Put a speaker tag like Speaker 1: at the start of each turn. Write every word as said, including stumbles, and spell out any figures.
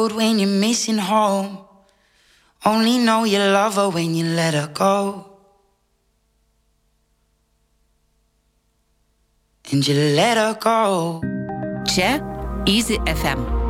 Speaker 1: When you're missing home, only know you love her when you let her go. And you let her go.
Speaker 2: C'è Easy F M.